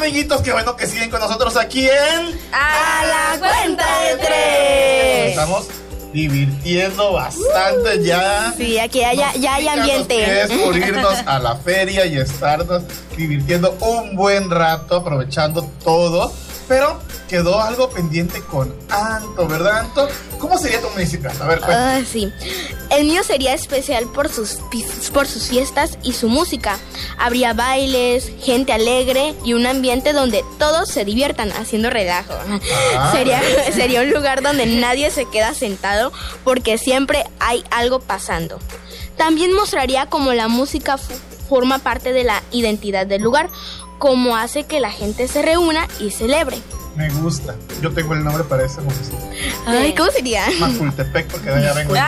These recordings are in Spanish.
amiguitos, qué bueno que siguen con nosotros aquí en A la cuenta de tres. Estamos divirtiendo bastante ya. Sí, aquí ya hay ambiente. Es por irnos a la feria y estarnos divirtiendo un buen rato, aprovechando todo. Pero quedó algo pendiente con Anto, ¿verdad, Anto? ¿Cómo sería tu municipio? A ver, cuéntame. Sí. El mío sería especial por sus fiestas y su música. Habría bailes, gente alegre y un ambiente donde todos se diviertan haciendo relajo. Sería un lugar donde nadie se queda sentado porque siempre hay algo pasando. También mostraría cómo la música forma parte de la identidad del lugar, como hace que la gente se reúna y celebre. Me gusta. Yo tengo el nombre para ese municipio. Ay, ¿cómo sería? Macultepec, porque de allá vengo.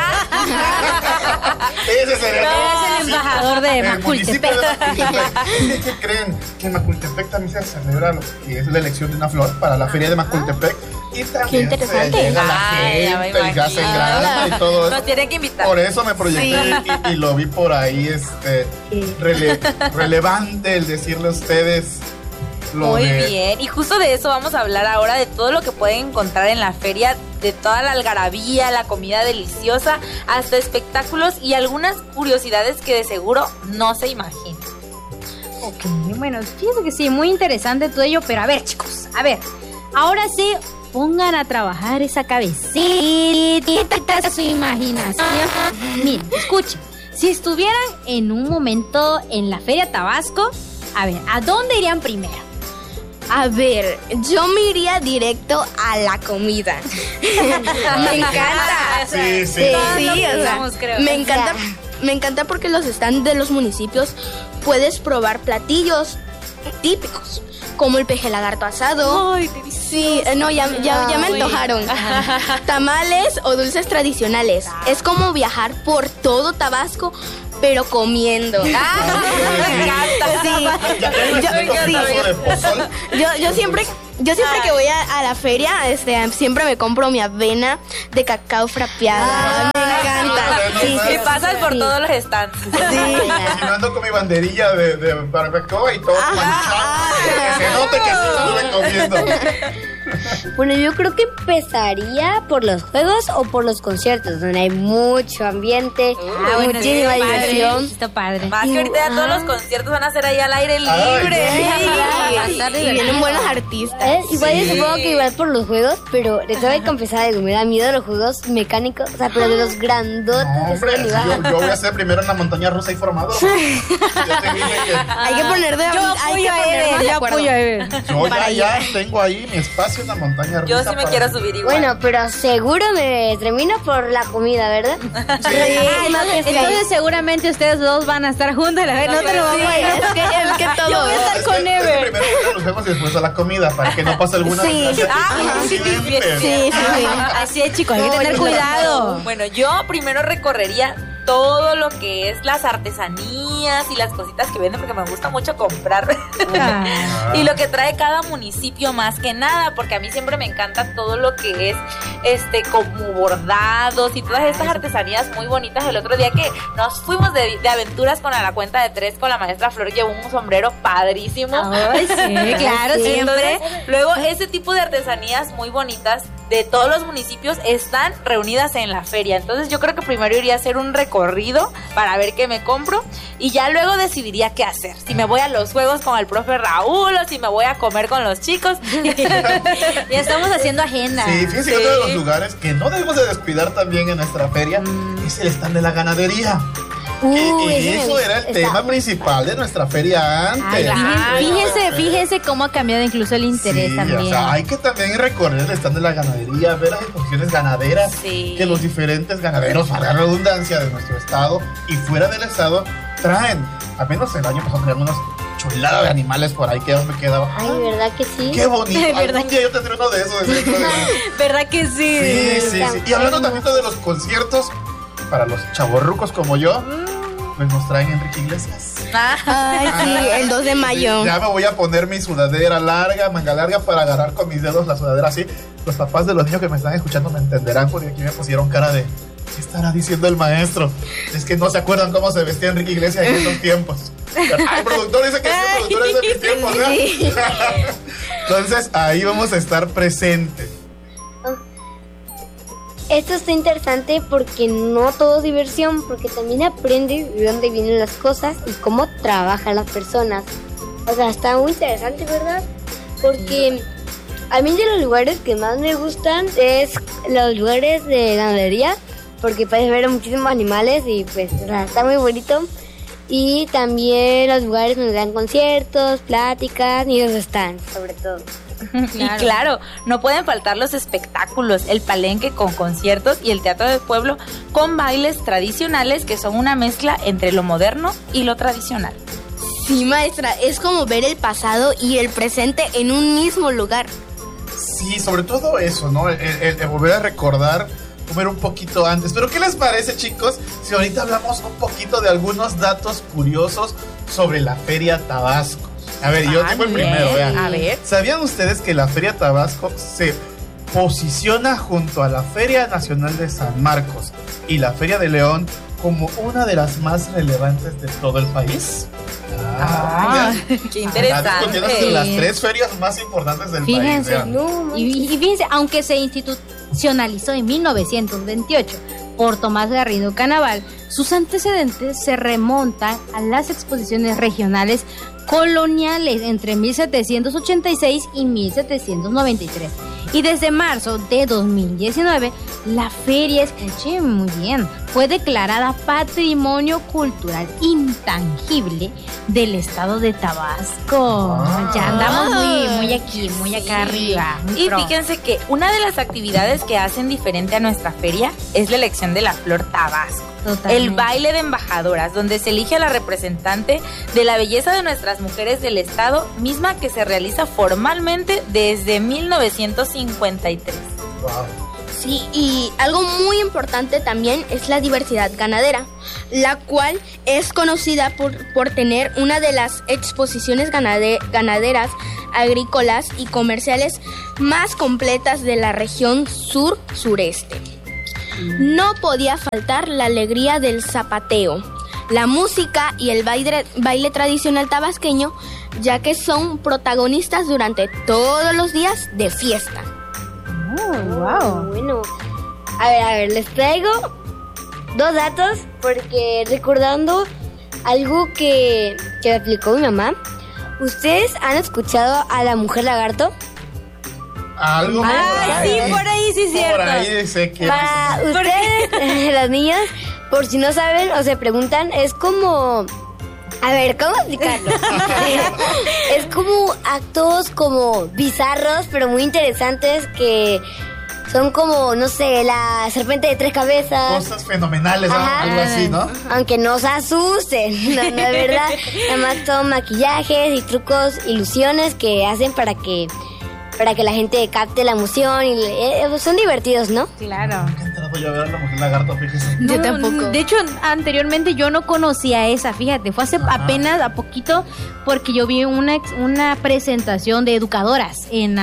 Ese sería. No, es el embajador de Macultepec. ¿Qué creen? Que en Macultepec también se celebra lo que es la elección de una flor para la feria de Macultepec. Y también qué interesante. Se llega la gente y ya se graba y todo eso. Nos tienen que invitar. Por eso me proyecté y lo vi por ahí, relevante el decirle a ustedes. Muy bien, y justo de eso vamos a hablar ahora, de todo lo que pueden encontrar en la feria, de toda la algarabía, la comida deliciosa, hasta espectáculos y algunas curiosidades que de seguro no se imaginan. Ok, bueno, fíjense que sí, muy interesante todo ello, pero a ver, chicos, ahora sí, pongan a trabajar esa cabecita, su imaginación. Miren, escuchen, si estuvieran en un momento en la Feria Tabasco, a ver, ¿a dónde irían primero? A ver, yo me iría directo a la comida. Me encanta. Sí. Me encanta porque los stands de los municipios puedes probar platillos típicos, como el peje lagarto asado. Ay, delicioso. Sí, no, ya me antojaron. Tamales o dulces tradicionales. Es como viajar por todo Tabasco, pero comiendo. Me encanta. Yo siempre que voy a la feria, siempre me compro mi avena de cacao frapeada. Me encanta. Y pasas por todos los stands. Ando con mi banderilla de barbacoa y todo manchado. Que se note que estuve comiendo. Bueno, yo creo que empezaría por los juegos o por los conciertos, donde hay mucho ambiente, muchísima diversión. Está padre. Más que ahorita ya todos los conciertos van a ser ahí al aire libre. Y vienen buenos artistas. Igual yo supongo que igual por los juegos, pero les tengo que confesar algo, me da miedo los juegos mecánicos, o sea, pero de los grandotes. No, hombre, yo voy a ser primero en la montaña rusa y formado. Hay que poner de apoyo a Ever. Yo ya tengo ahí mi espacio en la montaña rusa. Yo sí me quiero subir igual. Bueno, pero seguro me termino por la comida, ¿verdad? Entonces seguramente ustedes dos van a estar juntos. No te lo vamos a ir. Es que todo. Yo voy a estar con Ever. Primero los juegos y después a la comida, para que no pase alguna desgracia. Sí. Así es, chicos, hay que tener cuidado. Bueno, yo primero recorrería todo lo que es las artesanías y las cositas que venden, porque me gusta mucho comprar. Y lo que trae cada municipio, más que nada, porque a mí siempre me encanta todo lo que es como bordados y todas estas artesanías muy bonitas. El otro día que nos fuimos de aventuras con A la Cuenta de Tres con la maestra Flor, llevó un sombrero padrísimo. Ay, sí, claro, siempre. Entonces, luego ese tipo de artesanías muy bonitas de todos los municipios están reunidas en la feria. Entonces yo creo que primero iría a hacer un recorrido para ver qué me compro y ya luego decidiría qué hacer. Si me voy a los juegos con el profe Raúl o si me voy a comer con los chicos. Ya estamos haciendo agenda. Sí, fíjense que uno de los lugares que no debemos de descuidar también en nuestra feria es el stand de la ganadería. Y eso era el tema principal de nuestra feria antes. Fíjense cómo ha cambiado incluso el interés también. O sea, hay que también recorrer el stand de la ganadería, ver las exposiciones ganaderas que los diferentes ganaderos, a la redundancia, de nuestro estado y fuera del estado traen. Apenas el año pasado traían unos chuladas de animales por ahí que me quedaba. Ay, ¿verdad que sí? Qué bonito. Algún día yo tendré uno de esos. ¿Verdad que sí? Sí. Y hablando también de los conciertos, para los chavorrucos como yo, pues nos traen Enrique Iglesias. Ay, sí, el 2 de mayo. Ya me voy a poner mi sudadera larga, manga larga, para agarrar con mis dedos la sudadera así. Los papás de los niños que me están escuchando me entenderán, porque aquí me pusieron cara de ¿qué estará diciendo el maestro? Es que no se acuerdan cómo se vestía Enrique Iglesias en esos tiempos. El productor dice que sí, el productor es de mis tiempos. Sí. Entonces, ahí vamos a estar presentes. Esto está interesante porque no todo es diversión, porque también aprendes de dónde vienen las cosas y cómo trabajan las personas. O sea, está muy interesante, ¿verdad? Porque a mí de los lugares que más me gustan es los lugares de ganadería, porque puedes ver muchísimos animales y pues o sea, está muy bonito. Y también los lugares donde dan conciertos, pláticas y los stands, sobre todo. Claro. Y claro, no pueden faltar los espectáculos, el palenque con conciertos y el teatro de pueblo con bailes tradicionales que son una mezcla entre lo moderno y lo tradicional. Sí, maestra, es como ver el pasado y el presente en un mismo lugar. Sí, sobre todo eso, ¿no? El volver a recordar, comer un poquito antes. Pero ¿qué les parece, chicos, si ahorita hablamos un poquito de algunos datos curiosos sobre la Feria Tabasco? A ver, yo tengo el primero, vean. A ver. ¿Sabían ustedes que la Feria Tabasco se posiciona junto a la Feria Nacional de San Marcos y la Feria de León como una de las más relevantes de todo el país? Qué interesante. Las 3 ferias más importantes del país. Y fíjense, aunque se institucionalizó en 1928 por Tomás Garrido Canaval, sus antecedentes se remontan a las exposiciones regionales coloniales entre 1786 y 1793. Y desde marzo de 2019, la feria, escuchen muy bien, fue declarada Patrimonio Cultural Intangible del estado de Tabasco. Ya andamos muy acá arriba. Y fíjense que una de las actividades que hacen diferente a nuestra feria es la elección de la flor Tabasco. Totalmente. El baile de embajadoras, donde se elige a la representante de la belleza de nuestras mujeres del estado, misma que se realiza formalmente desde 1953. Wow. Sí, y algo muy importante también es la diversidad ganadera, la cual es conocida por tener una de las exposiciones ganaderas, agrícolas y comerciales más completas de la región sur-sureste. No podía faltar la alegría del zapateo, la música y el baile tradicional tabasqueño, ya que son protagonistas durante todos los días de fiesta. Wow. Bueno, a ver, les traigo 2 datos porque recordando algo que me explicó mi mamá. ¿Ustedes han escuchado a la mujer lagarto? Algo. Sí, por ahí sí es cierto. Por ahí sé que. Para ustedes, las niñas, por si no saben o se preguntan, es como... A ver, ¿cómo explicarlo? Es como actos como bizarros, pero muy interesantes que son como, no sé, la serpiente de 3 cabezas. Cosas fenomenales, algo así, ¿no? Aunque no se asusten, no es verdad. Nada más son maquillajes y trucos, ilusiones que hacen para que la gente capte la emoción y son divertidos, ¿no? Claro. Nunca he entrado yo a ver a la mujer lagarto, fíjese. Yo tampoco. De hecho, anteriormente yo no conocía esa, fíjate, fue hace apenas a poquito porque yo vi una presentación de educadoras en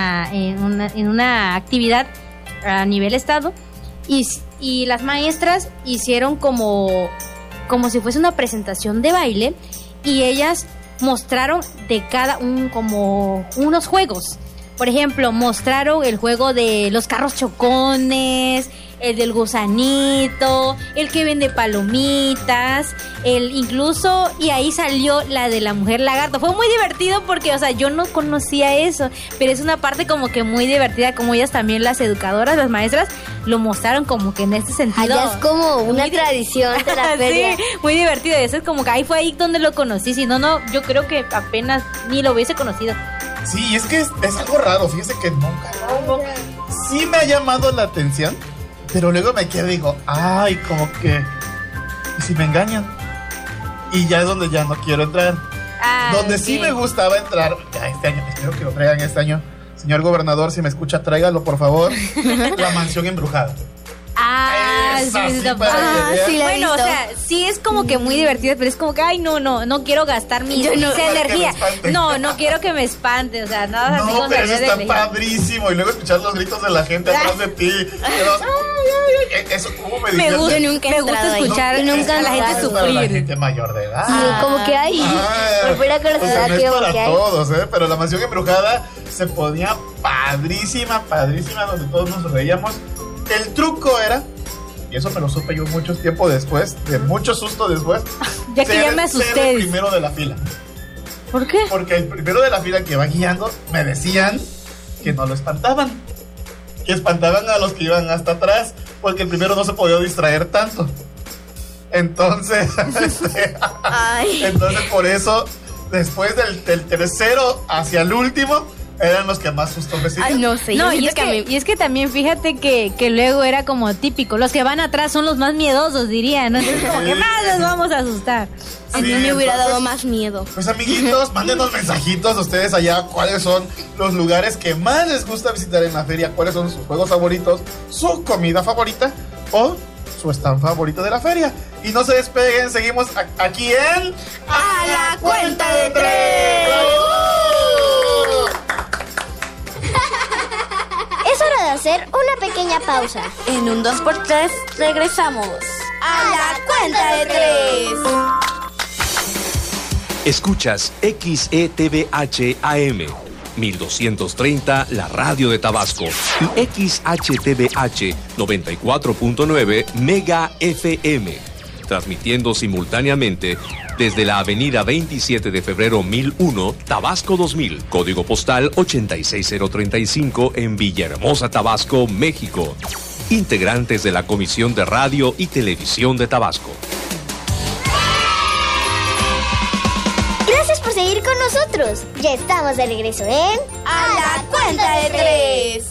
una actividad a nivel estado y las maestras hicieron como si fuese una presentación de baile y ellas mostraron de cada como unos juegos. Por ejemplo, mostraron el juego de los carros chocones, el del gusanito, el que vende palomitas, incluso, y ahí salió la de la mujer lagarto. Fue muy divertido porque, o sea, yo no conocía eso, pero es una parte como que muy divertida, como ellas también, las educadoras, las maestras, lo mostraron como que en este sentido. Allá es como una tradición de la feria. Sí, muy divertido. Eso es como que ahí fue ahí donde lo conocí. Si no, yo creo que apenas ni lo hubiese conocido. Sí, es que es algo raro, fíjese que nunca. Sí me ha llamado la atención, pero luego me quedo y digo, ay, como que, ¿y si me engañan? Y ya es donde ya no quiero entrar. Donde sí me gustaba entrar, ya este año, espero que lo traigan este año. Señor gobernador, si me escucha, tráigalo, por favor. La mansión embrujada. Sí, bueno, o sea, sí es como que muy divertido, pero es como que, ay, no quiero gastar mi energía. No quiero que me espante, o sea, nada así. No, pero eso está padrísimo. Y luego escuchar los gritos de la gente atrás de ti. Eso, ¿cómo me Me gusta escuchar a la gente sufrir. La gente mayor de edad. Sí, como que hay. Me fuera con la no es para todos, pero la mansión embrujada se ponía padrísima, donde todos nos reíamos. El truco era, y eso me lo supe yo mucho tiempo después, de mucho susto después, ya que ya me asusté. Ser el primero de la fila. ¿Por qué? Porque el primero de la fila que va guiando me decían que no lo espantaban, que espantaban a los que iban hasta atrás, porque el primero no se podía distraer tanto. Entonces, entonces por eso, después del tercero hacia el último, eran los que más sustos recibían. Ay, no sé. No, y es que también fíjate que luego era como típico. Los que van atrás son los más miedosos, dirían, ¿no? Entonces, como que más los vamos a asustar. A mí me hubiera dado más miedo. Pues amiguitos, mándenos mensajitos a ustedes allá. ¿Cuáles son los lugares que más les gusta visitar en la feria? ¿Cuáles son sus juegos favoritos? ¿Su comida favorita? ¿O su stand favorito de la feria? Y no se despeguen, seguimos aquí en... ¡A la cuenta de 3! Es hora de hacer una pequeña pausa. En un 2x3 regresamos. ¡A la cuenta de 3! Escuchas XETVH AM 1230, la radio de Tabasco, y XHTVH 94.9 Mega FM, transmitiendo simultáneamente desde la avenida 27 de febrero 1001, Tabasco 2000, código postal 86035 en Villahermosa, Tabasco, México. Integrantes de la Comisión de Radio y Televisión de Tabasco. Gracias por seguir con nosotros. Ya estamos de regreso en... ¡A la cuenta de 3!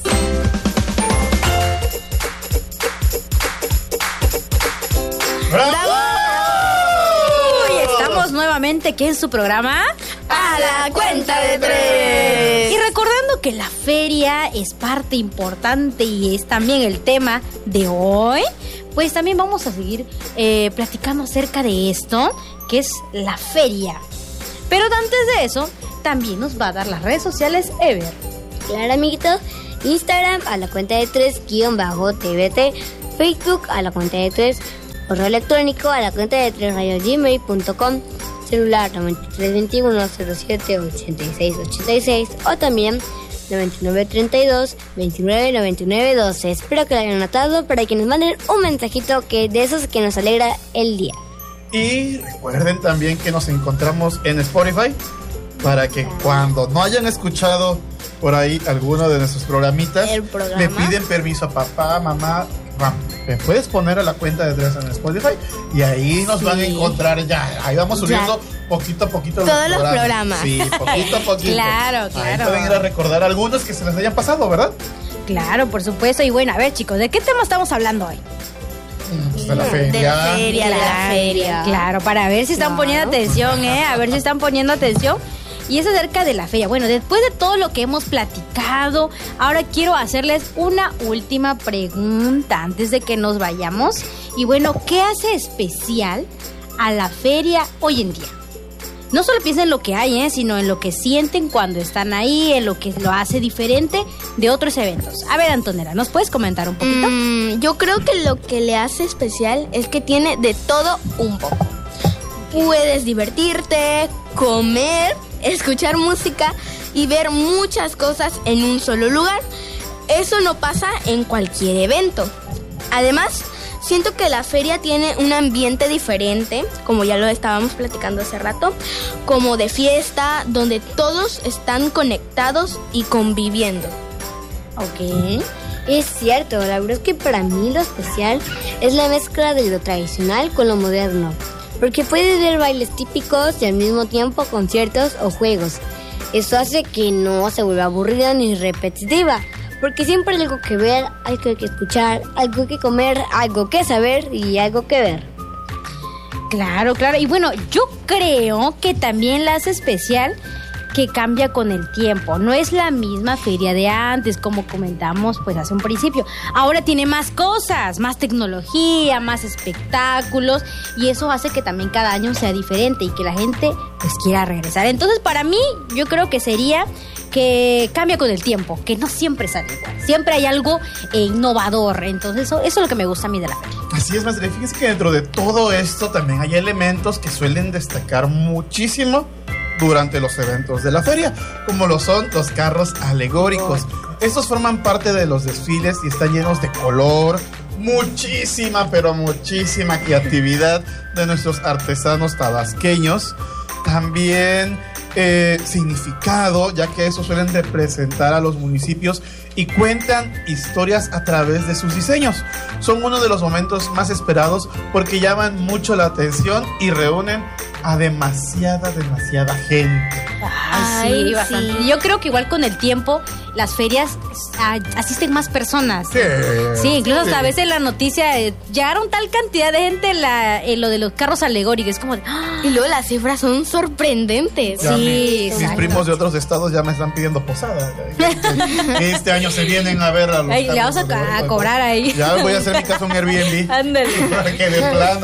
¡Bravo! Y estamos nuevamente aquí en su programa ¡A la cuenta de 3! Y recordando que la feria es parte importante y es también el tema de hoy, pues también vamos a seguir platicando acerca de esto, que es la feria. Pero antes de eso, también nos va a dar las redes sociales Ever. Claro, amiguitos. Instagram a la cuenta de 3-TVT, Facebook a la cuenta de 3, correo electrónico a la cuenta de 3radiogmail.com, celular 9321-07-8686 o también 9932-299912. Espero que lo hayan notado para que nos manden un mensajito que de esos que nos alegra el día. Y recuerden también que nos encontramos en Spotify para que cuando no hayan escuchado por ahí alguno de nuestros programitas, le piden permiso a papá, mamá, ¿me puedes poner a la cuenta de 3 en Spotify? Y ahí nos van a encontrar ya. Ahí vamos subiendo poquito a poquito todos los programas. Sí, poquito a poquito. Claro. Ahí pueden ir a recordar algunos que se les hayan pasado, ¿verdad? Claro, por supuesto. Y bueno, a ver, chicos, ¿de qué tema estamos hablando hoy? De la feria. De la feria. Claro, para ver si están poniendo atención, a ver si están poniendo atención. Y es acerca de la feria. Bueno, después de todo lo que hemos platicado, ahora quiero hacerles una última pregunta antes de que nos vayamos. Y bueno, ¿qué hace especial a la feria hoy en día? No solo piensen en lo que hay, sino en lo que sienten cuando están ahí, en lo que lo hace diferente de otros eventos. A ver, Antonella, ¿nos puedes comentar un poquito? Yo creo que lo que le hace especial es que tiene de todo un poco. Puedes divertirte, comer, escuchar música y ver muchas cosas en un solo lugar. Eso no pasa en cualquier evento. Además, siento que la feria tiene un ambiente diferente, como ya lo estábamos platicando hace rato, como de fiesta, donde todos están conectados y conviviendo. Ok. Es cierto, la verdad es que para mí lo especial es la mezcla de lo tradicional con lo moderno. Porque puedes ver bailes típicos y al mismo tiempo conciertos o juegos. Eso hace que no se vuelva aburrida ni repetitiva. Porque siempre hay algo que ver, algo que escuchar, algo que comer, algo que saber y algo que ver. Claro. Y bueno, yo creo que también la hace especial que cambia con el tiempo. No es la misma feria de antes, como comentamos pues hace un principio. Ahora tiene más cosas, más tecnología, más espectáculos, y eso hace que también cada año sea diferente y que la gente pues quiera regresar. Entonces, para mí, yo creo que sería que cambia con el tiempo, que no siempre sale igual. Siempre hay algo innovador. Entonces, eso es lo que me gusta a mí de la feria. Así es, Maestra. Fíjense que dentro de todo esto también hay elementos que suelen destacar muchísimo durante los eventos de la feria, como lo son los carros alegóricos. Estos forman parte de los desfiles y están llenos de color, muchísima, pero muchísima creatividad de nuestros artesanos tabasqueños. También significado, ya que estos suelen representar a los municipios y cuentan historias a través de sus diseños. Son uno de los momentos más esperados porque llaman mucho la atención y reúnen a demasiada gente. Ay, sí, bastante. Sí. Yo creo que igual con el tiempo las ferias asisten más personas. Sí, incluso hasta a veces la noticia llegaron tal cantidad de gente en lo de los carros alegóricos. Es como y luego las cifras son sorprendentes. Ya mis primos de otros estados ya me están pidiendo posada. Este año se vienen a ver a los le vamos a cobrar ahí. Ya voy a hacer mi casa un Airbnb. Ándale. Para que de plano.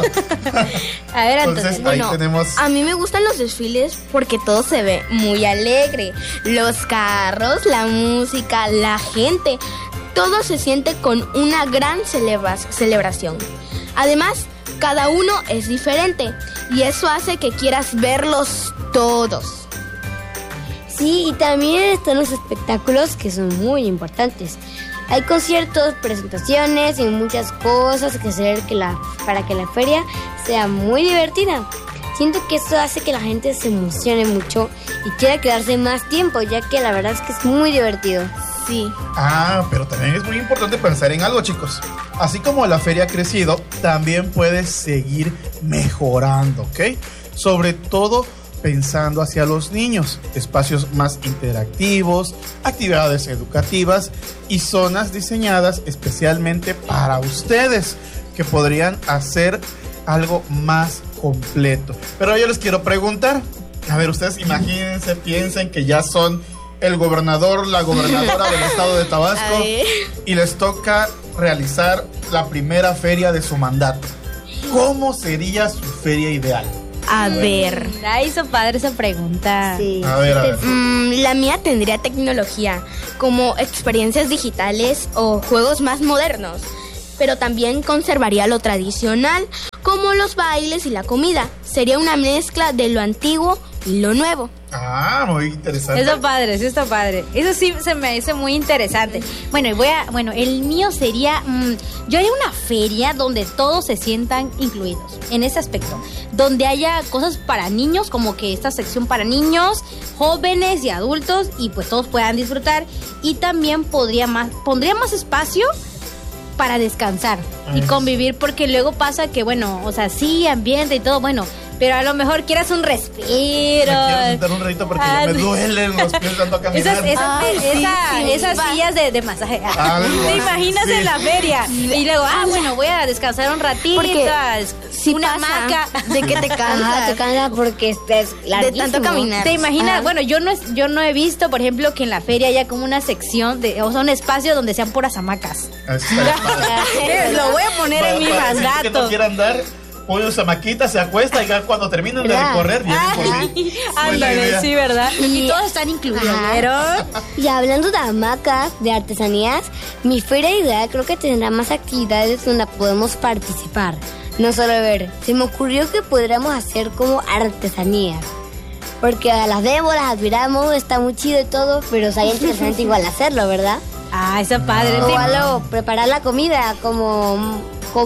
A ver, entonces ahí tenemos. A mí me gustan los desfiles porque todo se ve muy alegre. Los carros, la música, la gente, todo se siente con una gran celebración. Además, cada uno es diferente y eso hace que quieras verlos todos. Sí, y también están los espectáculos que son muy importantes. Hay conciertos, presentaciones y muchas cosas que hacer para que la feria sea muy divertida. Siento que eso hace que la gente se emocione mucho y quiera quedarse más tiempo, ya que la verdad es que es muy divertido. Sí. Pero también es muy importante pensar en algo, chicos. Así como la feria ha crecido, también puede seguir mejorando, ¿ok? Sobre todo pensando hacia los niños, espacios más interactivos, actividades educativas y zonas diseñadas especialmente para ustedes, que podrían hacer algo más completo. Pero yo les quiero preguntar, a ver, ustedes imagínense, piensen que ya son el gobernador, la gobernadora del estado de Tabasco y les toca realizar la primera feria de su mandato. ¿Cómo sería su feria ideal? A ver. Hizo padre esa pregunta. Sí. A ver. La mía tendría tecnología, como experiencias digitales o juegos más modernos. Pero también conservaría lo tradicional, como los bailes y la comida. Sería una mezcla de lo antiguo y lo nuevo. Muy interesante. Está padre, sí está padre. Eso sí se me hace muy interesante. Bueno, el mío sería, yo haría una feria donde todos se sientan incluidos en ese aspecto, donde haya cosas para niños, como que esta sección para niños, jóvenes y adultos, y pues todos puedan disfrutar. Y también pondría más espacio para descansar y convivir, porque luego pasa que, sí, ambiente y todo, pero a lo mejor quieras un respiro. Me quiero sentar un ratito porque ya me duelen los pies tanto a caminar. Esas sillas de masaje. ¿Te imaginas en la feria? Y luego, voy a descansar un ratito. Porque una hamaca. De que te cansas. Te cansas porque estés larguísimo. De tanto caminar. ¿Te imaginas? Yo no he visto, por ejemplo, que en la feria haya como una sección un espacio donde sean puras hamacas. Lo voy a poner en mi mandato. Que no quieran dar, pone su hamaquita, se acuesta y ya cuando terminen de recorrer vienen por sí. Ándale, sí, ¿verdad? Y todos están incluidos. Y hablando de hamacas, de artesanías, mi feria ideal creo que tendrá más actividades donde podemos participar. No solo ver, se me ocurrió que podríamos hacer como artesanías. Porque las vemos, las admiramos, está muy chido y todo, pero sería interesante igual hacerlo, ¿verdad? Está padre. O algo, preparar la comida como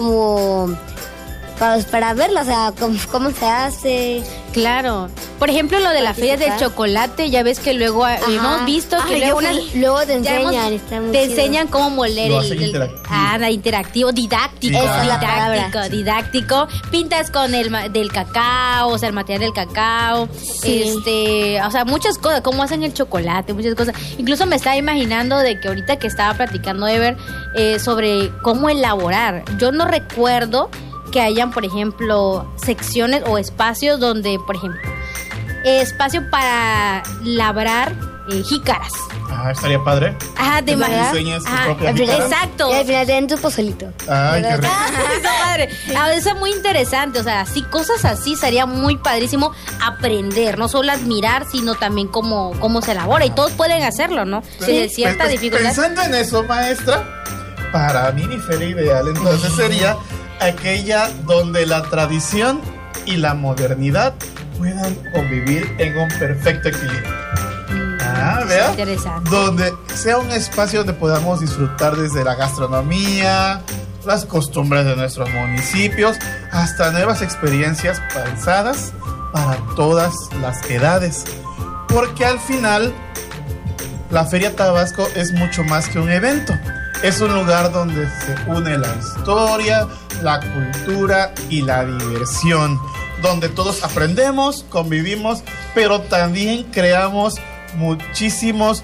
para verlo, o sea, cómo se hace. Claro. Por ejemplo, lo de la feria del chocolate, ya ves que luego hemos visto que luego te enseñan. Te enseñan cómo moler interactivo. Didáctico. Pintas con del cacao, o sea, el material del cacao. Sí. O sea, muchas cosas, cómo hacen el chocolate, muchas cosas. Incluso me estaba imaginando de que ahorita que estaba platicando Ever sobre cómo elaborar. Yo no recuerdo que hayan, por ejemplo, secciones o espacios donde, por ejemplo, espacio para labrar jícaras. Estaría padre. Ajá, de manera. Diseñas tu propia jícara. Exacto. Y al final te dan tu pozolito. Ay, qué rico. Está padre. Eso es muy interesante. O sea, sí, cosas así sería muy padrísimo aprender. No solo admirar, sino también cómo se elabora. Y todos pueden hacerlo, ¿no? Sí. De cierta dificultad. Pensando en eso, maestra, para mí mi feria ideal entonces sería aquella donde la tradición y la modernidad puedan convivir en un perfecto equilibrio. ¿Vea? Interesante. Donde sea un espacio donde podamos disfrutar desde la gastronomía, las costumbres de nuestros municipios, hasta nuevas experiencias pensadas para todas las edades. Porque al final, la Feria Tabasco es mucho más que un evento. Es un lugar donde se une la historia, la cultura y la diversión. Donde todos aprendemos, convivimos, pero también creamos muchísimos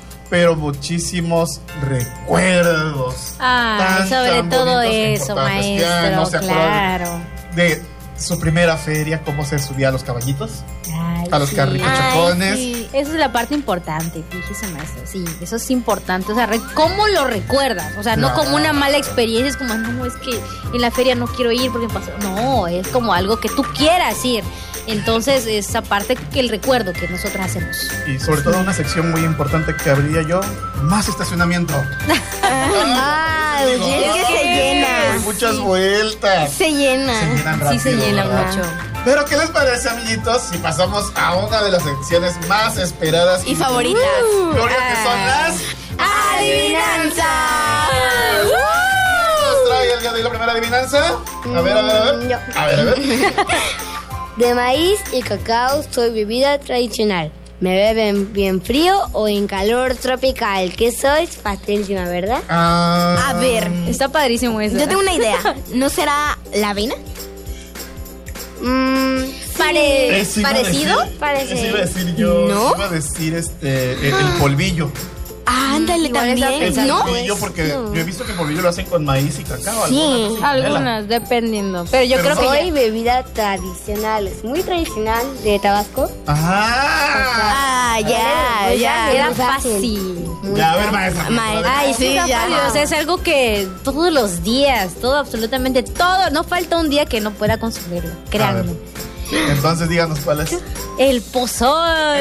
recuerdos. Sobre todo eso, maestro, no se claro. De su primera feria, cómo se subía a los caballitos, a los carritos chocones. Sí. Esa es la parte importante, fíjese, maestro. Sí, eso es importante. O sea, ¿cómo lo recuerdas? O sea, no como una mala experiencia, es como, no, es que en la feria no quiero ir porque pasó. No, es como algo que tú quieras ir. Entonces, esa parte que el recuerdo que nosotros hacemos. Y sobre todo una sección muy importante que abriría yo, más estacionamiento. Es que se llena. Muchas vueltas. Se llena. Se llenan rápido, Sí, se llena ¿verdad? mucho. Pero ¿qué les parece, amiguitos, si pasamos a una de las secciones más esperadas Y favoritas. Gloria, que son las ¡Adivinanzas! ¿Nos trae el día de hoy la primera adivinanza? A ver. Yo. A ver. De maíz y cacao soy bebida tradicional. ¿Me beben bien frío o en calor tropical? ¿Qué sois? Facilísima, ¿verdad? A ver, Está padrísimo eso. yo tengo una idea. ¿No será la avena? Eso iba a ¿Parecido? decir- Parece. Eso iba a decir yo. ¿No? Iba a decir el polvillo. Ándale, igual estaba también, pensando. ¿no? Polvillo, porque yo he visto que el polvillo lo hacen con maíz y cacao. Sí, Algunas, dependiendo. Pero yo Pero creo que Soy bebida tradicional. Es muy tradicional de Tabasco. Ajá. Ya. era muy fácil. Ya, a ver, maestra. Ay, sí, Está ya. fácil, o sea, es algo que todos los días, absolutamente todo, no falta un día que no pueda consumirlo, créanme. Entonces díganos cuál es. El pozol.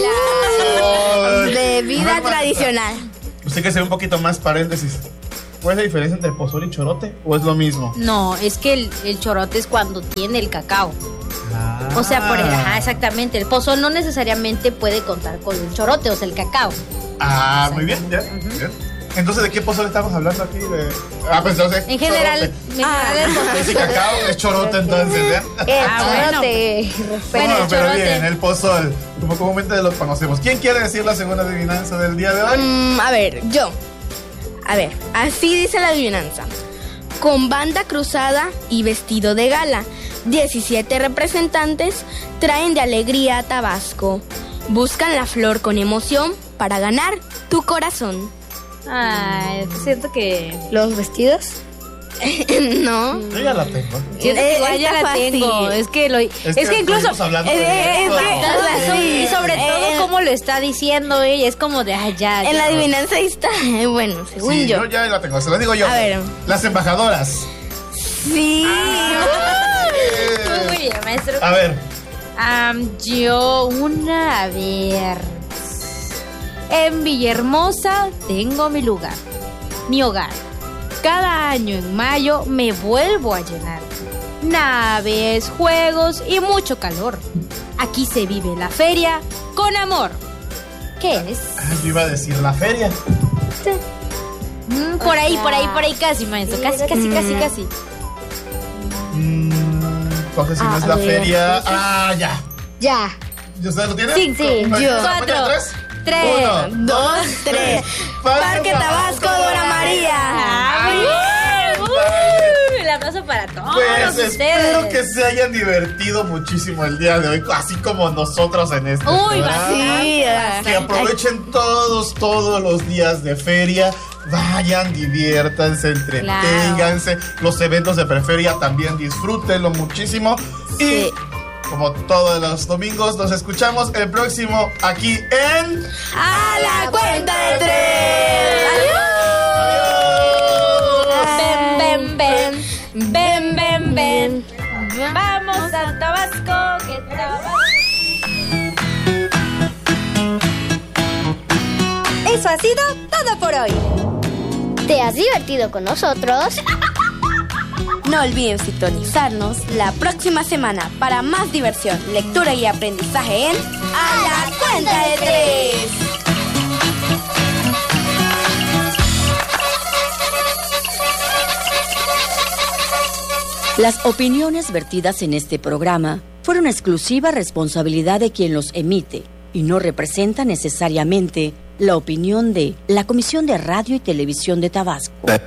Bebida tradicional. Usted que sea un poquito más paréntesis. ¿Cuál es la diferencia entre pozole y chorote? ¿O es lo mismo? No, es que el chorote es cuando tiene el cacao. O sea, exactamente. El pozol no necesariamente puede contar con el chorote, o sea, el cacao. Muy bien, ya. Bien. Entonces, ¿de qué pozole estamos hablando aquí? Pues entonces. En general, el pozol. Es cacao, es chorote entonces, ¿ya? Bueno. Bueno, el pero chorote. bien, el pozol, como comúnmente lo conocemos. ¿Quién quiere decir la segunda adivinanza del día de hoy? A ver, yo. A ver, así dice la adivinanza. Con banda cruzada y vestido de gala, 17 representantes traen de alegría a Tabasco. Buscan la flor con emoción para ganar tu corazón. Ay, siento que ¿Los vestidos? No. Yo ya la tengo. igual ya está la fácil. tengo. Es que incluso estuvimos hablando de eso. y sobre todo cómo lo está diciendo ella, es como de ya. En la adivinanza ahí está. Bueno, según Sí, yo. yo ya la tengo, se la digo yo. A ver. Las embajadoras. Sí. Muy bien, maestro. A ver. A ver. En Villahermosa tengo mi lugar, mi hogar. Cada año en mayo me vuelvo a llenar. Naves, juegos y mucho calor. Aquí se vive la feria con amor. ¿Qué es? Yo iba a decir la feria. Por ahí casi, maestro. Casi. Entonces, si no es la feria. Ya. Ya. ¿Y ustedes lo tienen? Sí, yo. 4, 3, 1, 2, 3. Parque Tabasco, Dora María. Muy bien. El aplauso para todos Pues espero ustedes. que se hayan divertido muchísimo el día de hoy, así como nosotros en este Uy, programa. Sí. Que aprovechen todos los días de feria. Vayan, diviértanse, entreténganse. Los eventos de preferia también disfrútenlo muchísimo. Y como todos los domingos. Nos escuchamos el próximo aquí en... ¡A la cuenta de tres! Ven, ven, ven, ven, ven. Vamos a Tabasco, que Tabasco. Eso ha sido todo por hoy. ¿Te has divertido con nosotros? No olviden sintonizarnos la próxima semana para más diversión, lectura y aprendizaje en A la cuenta de tres. Las opiniones vertidas en este programa fueron exclusiva responsabilidad de quien los emite y no representan necesariamente la opinión de la Comisión de Radio y Televisión de Tabasco.